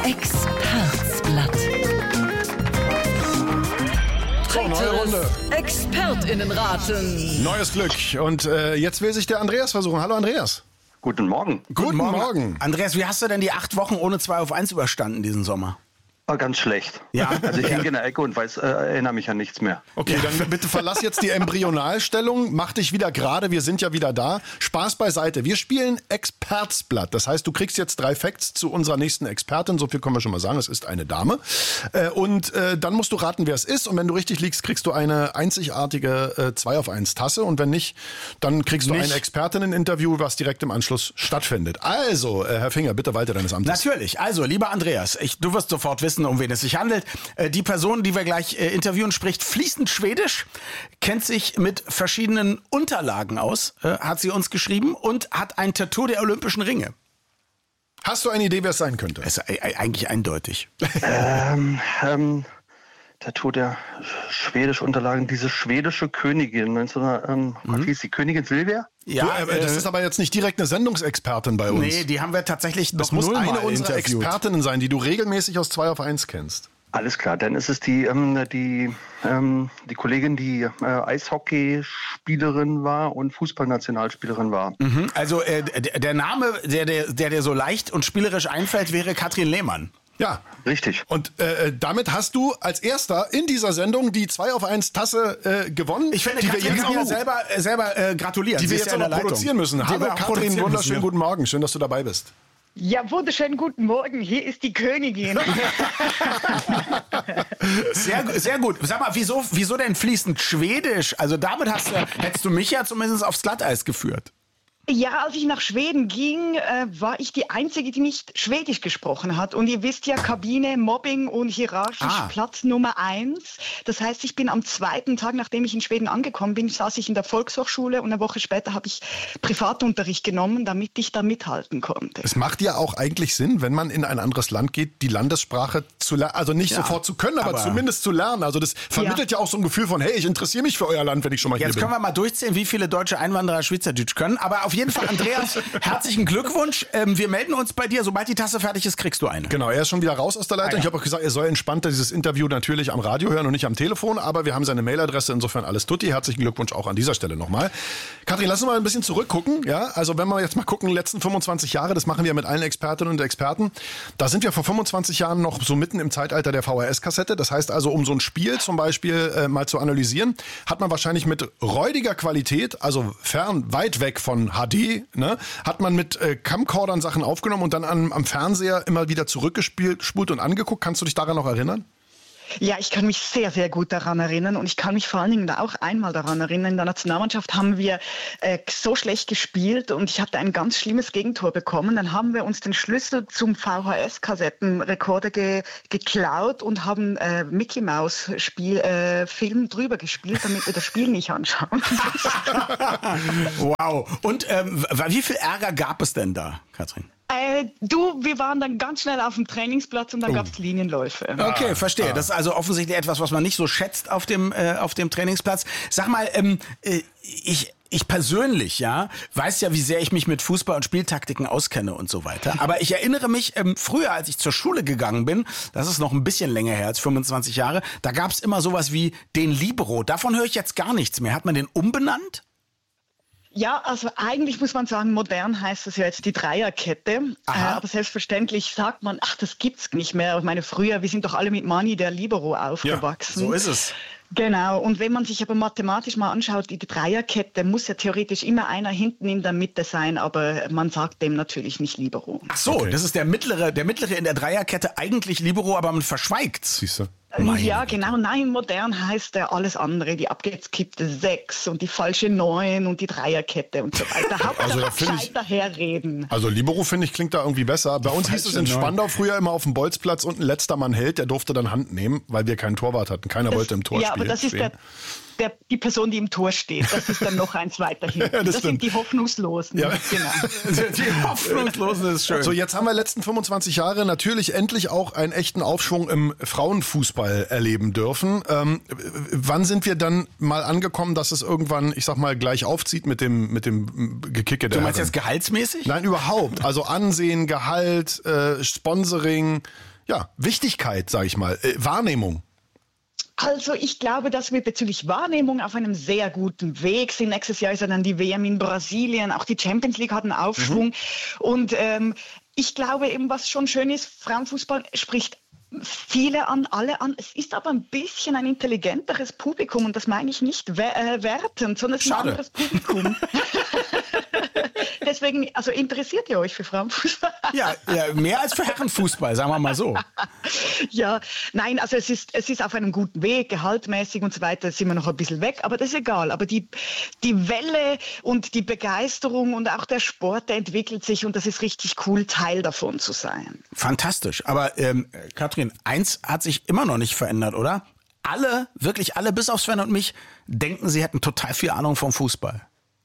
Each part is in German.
Expertsblatt. So, neue Runde. ExpertInnenraten. Neues Glück. Und jetzt will sich der Andreas versuchen. Hallo Andreas. Guten Morgen. Guten Morgen. Andreas, wie hast du denn die 8 Wochen ohne 2 auf 1 überstanden diesen Sommer? War ganz schlecht. Ja? Also ich hing in der Ecke und erinnere mich an nichts mehr. Okay, dann bitte verlass jetzt die Embryonalstellung, mach dich wieder gerade, wir sind ja wieder da. Spaß beiseite, wir spielen Expertsblatt. Das heißt, du kriegst jetzt 3 Facts zu unserer nächsten Expertin, so viel können wir schon mal sagen, es ist eine Dame. Und dann musst du raten, wer es ist, und wenn du richtig liegst, kriegst du eine einzigartige 2 auf 1 Tasse, und wenn nicht, dann kriegst du ein Expertinnen-Interview, was direkt im Anschluss stattfindet. Also, Herr Finger, bitte Walter deines Amtes. Natürlich, also lieber Andreas, du wirst sofort wissen, um wen es sich handelt. Die Person, die wir gleich interviewen, spricht fließend Schwedisch, kennt sich mit verschiedenen Unterlagen aus, hat sie uns geschrieben, und hat ein Tattoo der Olympischen Ringe. Hast du eine Idee, wer es sein könnte? Das ist eigentlich eindeutig. Tattoo der schwedischen Unterlagen, diese schwedische Königin, was hieß die, Königin Silvia? Ja, das ist aber jetzt nicht direkt eine Sendungsexpertin bei uns. Nee, die haben wir tatsächlich noch Das muss nullmal eine unserer interviewt. Expertinnen sein, die du regelmäßig aus 2 auf 1 kennst. Alles klar, dann ist es die Kollegin, die Eishockeyspielerin war und Fußballnationalspielerin war. Also der Name, der so leicht und spielerisch einfällt, wäre Katrin Lehmann. Ja, Richtig. und damit hast du als Erster in dieser Sendung die 2 auf 1 Tasse gewonnen. Ich finde, die wir Katrin jetzt kann ja auch, selber gratulieren. die Sie wir ist jetzt ja auch in noch der produzieren müssen. Die Hallo wir auch Katrin, produzieren wunderschönen müssen, guten Morgen. Schön, dass du dabei bist. Ja, wunderschönen guten Morgen. Hier ist die Königin. Sehr gut. Sag mal, wieso denn fließend Schwedisch? Also damit hättest du mich ja zumindest aufs Glatteis geführt. Ja, als ich nach Schweden ging, war ich die Einzige, die nicht Schwedisch gesprochen hat. Und ihr wisst ja, Kabine, Mobbing und hierarchisch Platz Nummer 1. Das heißt, ich bin am 2. Tag, nachdem ich in Schweden angekommen bin, saß ich in der Volkshochschule, und eine Woche später habe ich Privatunterricht genommen, damit ich da mithalten konnte. Es macht ja auch eigentlich Sinn, wenn man in ein anderes Land geht, die Landessprache zu lernen. Also nicht sofort zu können, aber zumindest zu lernen. Also das vermittelt ja auch so ein Gefühl von, hey, ich interessiere mich für euer Land, wenn ich schon mal hier bin. Jetzt können wir mal durchzählen, wie viele deutsche Einwanderer Schweizerdeutsch können. Aber auf jeden Fall, Andreas, herzlichen Glückwunsch. Wir melden uns bei dir. Sobald die Tasse fertig ist, kriegst du eine. Genau, er ist schon wieder raus aus der Leitung. Ich habe auch gesagt, er soll entspannter dieses Interview natürlich am Radio hören und nicht am Telefon. Aber wir haben seine Mailadresse, insofern alles tutti. Herzlichen Glückwunsch auch an dieser Stelle nochmal. Katrin, lass uns mal ein bisschen zurückgucken. Ja, also wenn wir jetzt mal gucken, die letzten 25 Jahre, das machen wir mit allen Expertinnen und Experten. Da sind wir vor 25 Jahren noch so mitten im Zeitalter der VHS-Kassette. Das heißt also, um so ein Spiel zum Beispiel mal zu analysieren, hat man wahrscheinlich mit räudiger Qualität, also weit weg von HD, ne, hat man mit Camcordern Sachen aufgenommen und dann am Fernseher immer wieder zurückgespult und angeguckt. Kannst du dich daran noch erinnern? Ja, ich kann mich sehr, sehr gut daran erinnern, und ich kann mich vor allen Dingen auch einmal daran erinnern, in der Nationalmannschaft haben wir so schlecht gespielt und ich hatte ein ganz schlimmes Gegentor bekommen. Dann haben wir uns den Schlüssel zum VHS-Kassettenrekorder geklaut und haben Mickey Mouse Film drüber gespielt, damit wir das Spiel nicht anschauen. Wow. Und wie viel Ärger gab es denn da, Katrin? Wir waren dann ganz schnell auf dem Trainingsplatz und dann gab es Linienläufe. Okay, verstehe. Das ist also offensichtlich etwas, was man nicht so schätzt auf dem Trainingsplatz. Sag mal, ich persönlich, weiß ja, wie sehr ich mich mit Fußball und Spieltaktiken auskenne und so weiter. Aber ich erinnere mich, früher, als ich zur Schule gegangen bin, das ist noch ein bisschen länger her als 25 Jahre, da gab es immer sowas wie den Libero. Davon höre ich jetzt gar nichts mehr. Hat man den umbenannt? Ja, also eigentlich muss man sagen, modern heißt das ja jetzt die Dreierkette. Aber selbstverständlich sagt man, ach, das gibt's nicht mehr. Ich meine, früher, wir sind doch alle mit Mani der Libero aufgewachsen. Ja, so ist es. Genau, und wenn man sich aber mathematisch mal anschaut, die Dreierkette muss ja theoretisch immer einer hinten in der Mitte sein, aber man sagt dem natürlich nicht Libero. Ach so, das ist der mittlere in der Dreierkette, eigentlich Libero, aber man verschweigt. Siehst du? Ja, genau. Nein, modern heißt alles andere, die abgekippte 6 und die falsche 9 und die Dreierkette und so weiter. Also da finde ich, daherreden. Also Libero, finde ich, klingt da irgendwie besser. Bei uns hieß es in Spandau früher immer auf dem Bolzplatz und ein letzter Mann hält, der durfte dann Hand nehmen, weil wir keinen Torwart hatten. Keiner wollte im Tor spielen. Ja, aber das ist die Person, die im Tor steht. Das ist dann noch eins weiter hinten. Ja, das sind die Hoffnungslosen. Ja. Genau. Die Hoffnungslosen ist schön. So, jetzt haben wir letzten 25 Jahre natürlich endlich auch einen echten Aufschwung im Frauenfußball erleben dürfen. Wann sind wir dann mal angekommen, dass es irgendwann, ich sag mal, gleich aufzieht mit dem Gekicke der Du meinst Herren? jetzt gehaltsmäßig? Nein, überhaupt. Also Ansehen, Gehalt, Sponsoring. Wichtigkeit, sage ich mal, Wahrnehmung? Also ich glaube, dass wir bezüglich Wahrnehmung auf einem sehr guten Weg sind. Nächstes Jahr ist ja dann die WM in Brasilien, auch die Champions League hat einen Aufschwung. Und ich glaube eben, was schon schön ist, Frauenfußball spricht viele an, alle an. Es ist aber ein bisschen ein intelligenteres Publikum und das meine ich nicht wertend, sondern es ist ein anderes Publikum. Deswegen, also interessiert ihr euch für Frauenfußball? Ja, mehr als für Herrenfußball, sagen wir mal so. Ja, nein, also es ist auf einem guten Weg, gehaltmäßig und so weiter, sind wir noch ein bisschen weg, aber das ist egal. Aber die Welle und die Begeisterung und auch der Sport, der entwickelt sich und das ist richtig cool, Teil davon zu sein. Fantastisch. Aber Katrin, eins hat sich immer noch nicht verändert, oder? Alle, wirklich alle, bis auf Sven und mich, denken, sie hätten total viel Ahnung vom Fußball.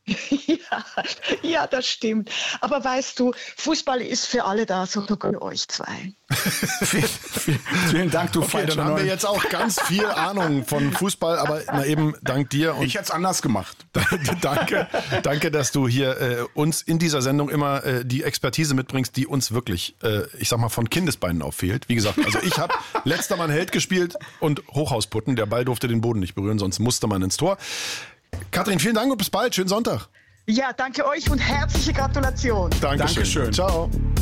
Ja, das stimmt. Aber weißt du, Fußball ist für alle da, sogar für euch zwei. Vielen Dank, du Okay, dann haben wir jetzt auch ganz viel Ahnung von Fußball, aber eben dank dir. Und ich hätte es anders gemacht. Danke, dass du hier uns in dieser Sendung immer die Expertise mitbringst, die uns wirklich, ich sag mal, von Kindesbeinen auf fehlt. Wie gesagt, also ich habe letzter Mann Held gespielt und Hochhausputten. Der Ball durfte den Boden nicht berühren, sonst musste man ins Tor. Katrin, vielen Dank und bis bald. Schönen Sonntag. Ja, danke euch und herzliche Gratulation. Dankeschön. Ciao.